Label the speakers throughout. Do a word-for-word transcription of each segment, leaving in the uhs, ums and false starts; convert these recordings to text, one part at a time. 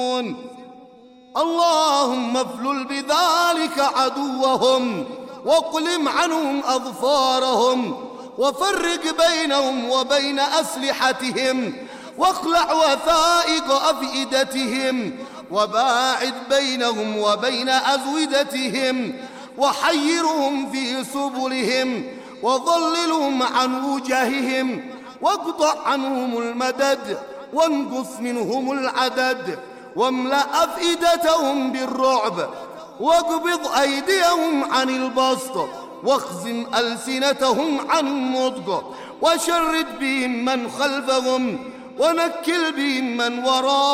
Speaker 1: اللهم افلل بذلك عدوهم واقلم عنهم أظفارهم وفرق بينهم وبين أسلحتهم واخلع وثائق أفئدتهم وباعد بينهم وبين أزودتهم وحيرهم في سبلهم وظللهم عن وجههم واقطع عنهم المدد وانقص منهم العدد واملأ أفئدتهم بالرعب واقبض أيديهم عن البسط واخزن ألسنتهم عن النطق وشرد بهم من خلفهم ونكل بهم من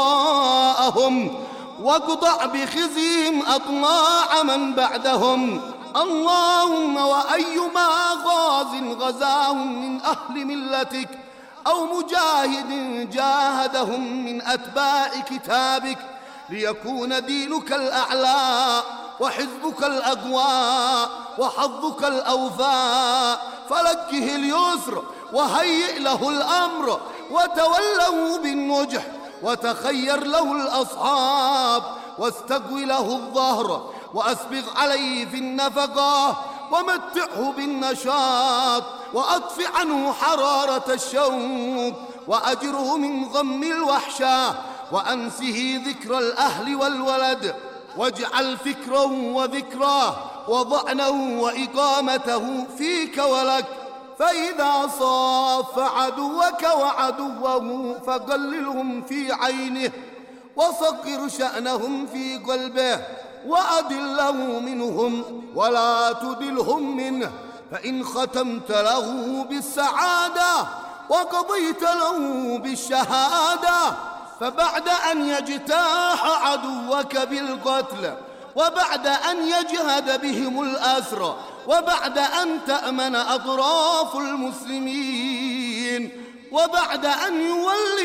Speaker 1: وراءهم واقطع بخزيهم أطماع من بعدهم. اللهم وأيما غاز غزاهم من أهل ملتك أو مجاهد جاهدهم من أتباع كتابك ليكون دينك الأعلى وحزبك الأقوى وحظك الأوفى فلكه اليسر وهيئ له الأمر وتوله بالنجح وتخير له الأصحاب واستقوي له الظهر وأسبغ عليه في النفقة ومتعه بالنشاط وأطفئ عنه حرارة الشوق وأجره من غم الوحشة وأنسه ذكر الأهل والولد واجعل فكره وذكراه وضعنه وإقامته فيك ولك. فإذا صاف عدوك وعدوه فقللهم في عينه وصغر شأنهم في قلبه وأدله منهم ولا تدلهم منه فإن ختمت له بالسعادة وقضيت له بالشهادة فبعد أن يجتاح عدوك بالقتل وبعد أن يجهد بهم الأسر وبعد أن تأمن أطراف المسلمين وبعد أن يولي